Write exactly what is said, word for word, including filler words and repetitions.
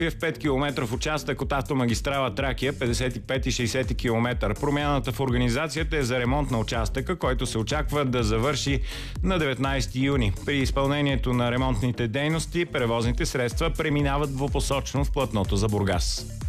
в пет километров участък от автомагистрала Тракия, петдесет и пет и шейсет километър. Промяната в организацията е за ремонт на участъка, който се очаква да завърши на деветнайсети юни. При изпълнението на ремонтните дейности, превозните средства преминават двупосочно в платното за Бургас.